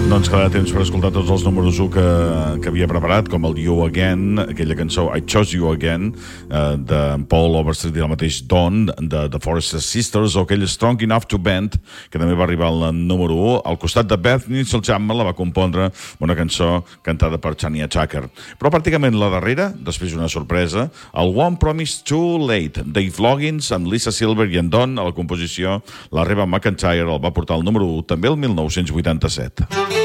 No ens quedarà temps per escoltar tots els números 1 que havia preparat, com el You Again, aquella cançó I Chose You Again, de Paul Overstreet i el mateix Dawn, de The Forest Sisters, o aquell Strong Enough to Bend, que també va arribar al número 1. Al costat de Beth Mitchell Chapman la va compondre una cançó cantada per Chania Tucker. Però pràcticament la darrera, després una sorpresa, el One Promise Too Late, Dave Loggins amb Lisa Silver i en Dawn a la composició. La Reba McEntire el va portar al número 1 també el 1987.